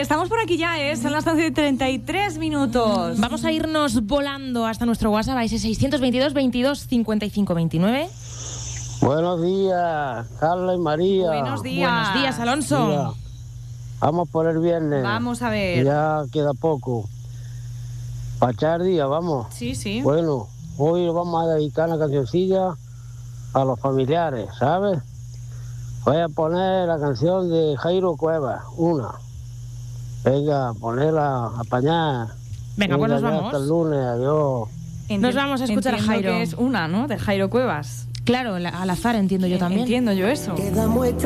estamos por aquí ya, son las 11:33. Vamos a irnos volando hasta nuestro WhatsApp, ese 622 22 55 29. Buenos días, Carla y María. Buenos días. Buenos días, Alonso. Mira, vamos por el viernes. Vamos a ver. Ya queda poco. Para echar día, vamos. Sí. Bueno, hoy vamos a dedicar una cancioncilla a los familiares, ¿sabes? Voy a poner la canción de Jairo Cuevas, una. Venga, ponerla, apañar. Venga, pues nos ya vamos. hasta el lunes, adiós. Nos vamos a escuchar a Jairo. Que es una, ¿no? De Jairo Cuevas. Claro, al azar entiendo yo también. Entiendo yo eso.